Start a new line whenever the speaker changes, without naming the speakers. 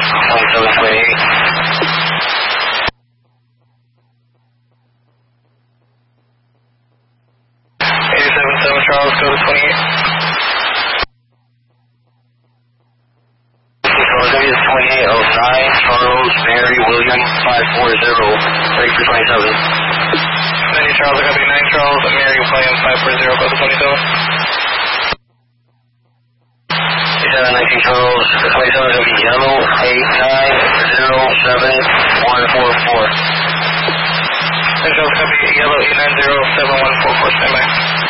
Charles, go to 28. Charles, 2809, Charles, Mary, William, 540, ready for 27. 90 Charles, I got to be 9 Charles, Mary, William, 540, go to 27. 19 Charles, 27 is going to be yellow, 8907144. 10 Charles, copy, yellow, 8907144, stand by.